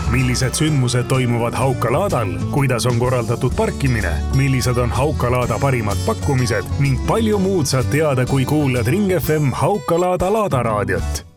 millised sündmused toimuvad Haukalaadal, kuidas on korraldatud parkimine, millised on Haukalaada parimad pakkumised ning palju muud saad teada, kui kuulad Ring FM Haukalaada laadaraadiot.